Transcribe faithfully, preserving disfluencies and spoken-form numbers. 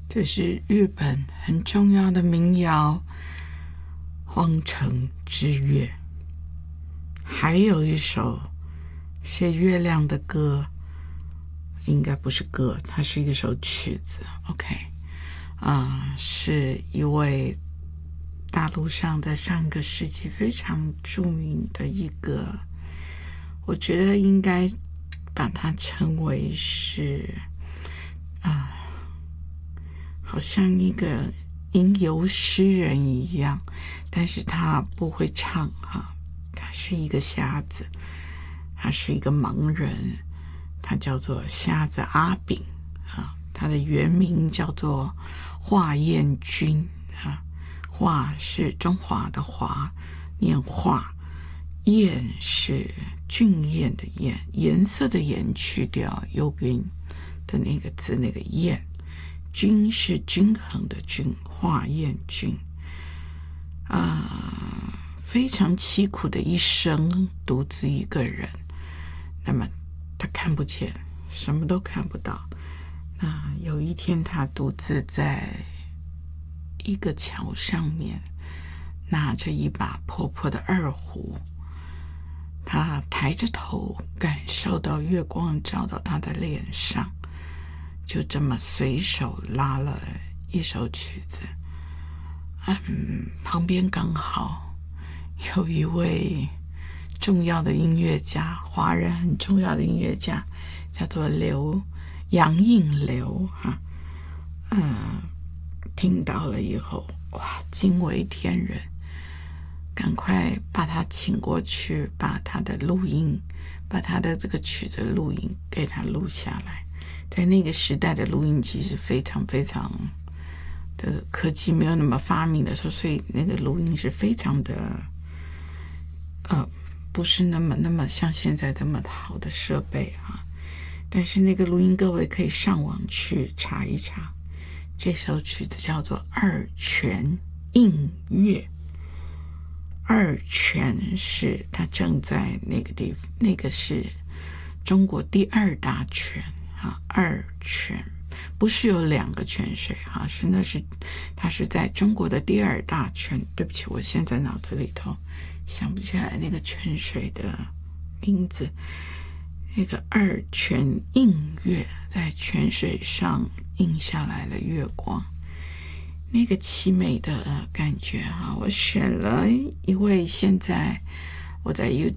这是日本很重要的民谣《荒城之月》。还有一首写月亮的歌，应该不是歌，它是一首曲子 OK 啊、呃，是一位大陆上在上个世纪非常著名的一个，我觉得应该把它称为是啊、呃，好像一个吟游诗人一样，但是他不会唱哈，他是一个瞎子，他是一个盲人，他叫做瞎子阿炳啊，他的原名叫做华彦君啊，华是中华的华，念华，彦是俊彦的彦，颜色的颜去掉右边的那个字那个彦，均是均衡的均，华彦君啊，非常凄苦的一生，独自一个人。那么他看不见，什么都看不到。那有一天，他独自在一个桥上面，拿着一把破破的二胡，他抬着头，感受到月光照到他的脸上，就这么随手拉了一首曲子。嗯，旁边刚好有一位重要的音乐家，华人很重要的音乐家，叫做刘杨应刘哈，嗯，听到了以后，哇，惊为天人，赶快把他请过去，把他的录音，把他的这个曲子录音给他录下来。在那个时代的录音机是非常非常的科技没有那么发明的时候，所以那个录音是非常的呃，不是那么那么像现在这么好的设备啊。但是那个录音各位可以上网去查一查，这首曲子叫做二泉映月。二泉是它正在那个地方，那个是中国第二大泉啊，二泉不是有两个泉水哈，是那是它是在中国的第二大泉。对不起，我现在脑子里头想不起来那个泉水的名字。那个二泉映月，在泉水上映下来了月光，那个凄美的感觉哈。我选了一位现在我在 YouTube